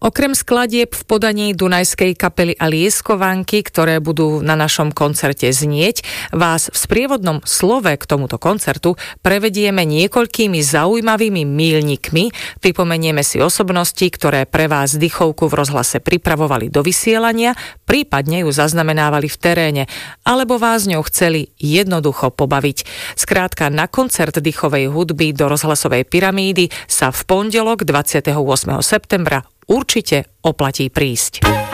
Okrem skladieb v podaní Dunajskej kapely a Lieskovanky, ktoré budú na našom koncerte znieť, vás v sprievodnom slove k tomuto koncertu prevedieme niekoľkými zaujímavými míľnikmi, pripomenieme si osobnosti, ktoré pre vás dychovku v rozhlase pripravovali do vysielania, prípadne ju zaznamenávali v teréne, alebo vás ňou chceli jednoducho pobaviť. Skrátka, na koncert dychovej hudby do rozhlasovej pyramídy sa v pondelok 28. septembra určite oplatí prísť.